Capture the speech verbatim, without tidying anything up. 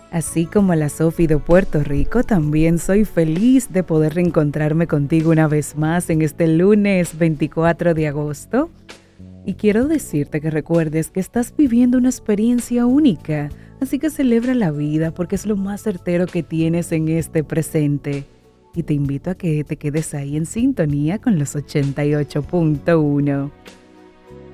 Así como la Sofi de Puerto Rico, también soy feliz de poder reencontrarme contigo una vez más en este lunes veinticuatro de agosto. Y quiero decirte que recuerdes que estás viviendo una experiencia única, así que celebra la vida porque es lo más certero que tienes en este presente. Y te invito a que te quedes ahí en sintonía con los ochenta y ocho punto uno.